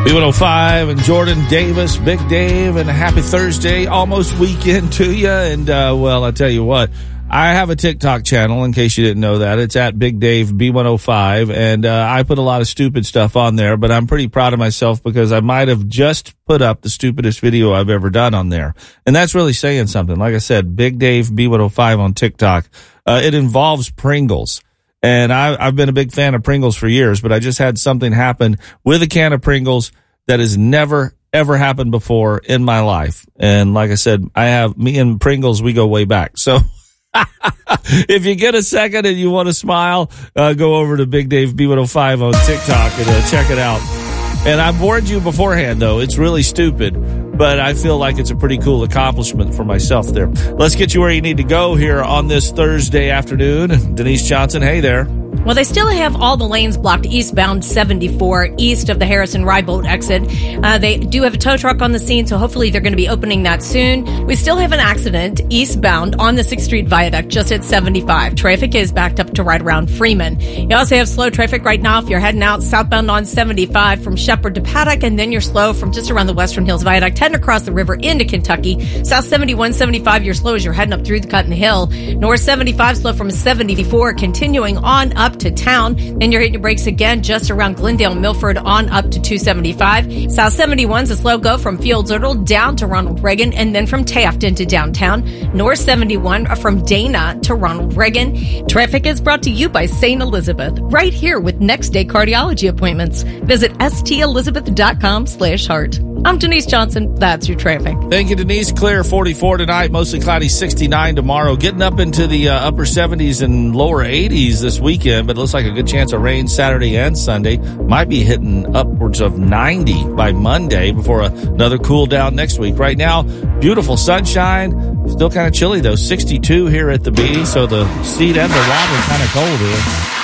B105 and Jordan Davis, Big Dave, and a happy Thursday, almost weekend to you. And, well, I tell you what, I have a TikTok channel, in case you didn't know that. It's at Big Dave B105, and I put a lot of stupid stuff on there, but I'm pretty proud of myself because I might have just put up the stupidest video I've ever done on there. And that's really saying something. Like I said, Big Dave B105 on TikTok. It involves Pringles. And I've been a big fan of Pringles for years, but I just had something happen with a can of Pringles that has never, ever happened before in my life. And like I said, me and Pringles, we go way back. So if you get a second and you want to smile, go over to Big Dave B105 on TikTok and check it out. And I warned you beforehand, though. It's really stupid, but I feel like it's a pretty cool accomplishment for myself there. Let's get you where you need to go here on this Thursday afternoon. Denise Johnson, hey there. Well, they still have all the lanes blocked eastbound 74 east of the Harrison-Rybolt exit. They do have a tow truck on the scene, so hopefully they're going to be opening that soon. We still have an accident eastbound on the 6th Street Viaduct just at 75. Traffic is backed up to right around Freeman. You also have slow traffic right now if you're heading out southbound on 75 from Shepherd to Paddock, and then you're slow from just around the Western Hills Viaduct heading across the river into Kentucky. South 71, 75, you're slow as you're heading up through the Cotton Hill. North 75 slow from 74 continuing on up to town. Then you're hitting your brakes again just around Glendale, Milford on up to 275. South 71's a slow go from Fields Erdel down to Ronald Reagan, and then from Taft into downtown. North 71 from Dana to Ronald Reagan. Traffic is brought to you by St. Elizabeth, right here with next day cardiology appointments. Visit stelizabeth.com/heart. I'm Denise Johnson. That's your traffic. Thank you, Denise. Clear 44 tonight, mostly cloudy 69 tomorrow. Getting up into the upper 70s and lower 80s this weekend, but it looks like a good chance of rain Saturday and Sunday. Might be hitting upwards of 90 by Monday before another cool down next week. Right now, beautiful sunshine. Still kind of chilly, though. 62 here at the B, so the seat and the water kind of cold here.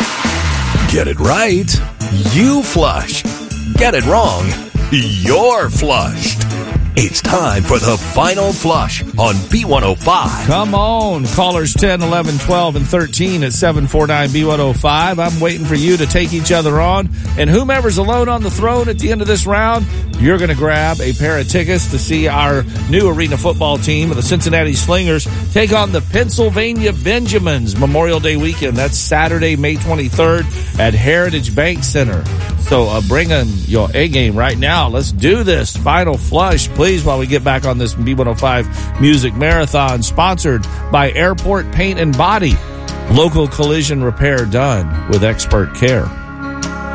Get it right, you flush. Get it wrong, you're flushed. It's time for the final flush on B105. Come on, callers 10, 11, 12, and 13 at 749-B105. I'm waiting for you to take each other on. And whomever's alone on the throne at the end of this round, you're going to grab a pair of tickets to see our new arena football team, the Cincinnati Slingers, take on the Pennsylvania Benjamins Memorial Day weekend. That's Saturday, May 23rd at Heritage Bank Center. So bring in your A game right now. Let's do this. Final flush, please, while we get back on this B105 Music Marathon, sponsored by Airport Paint and Body. Local collision repair done with expert care.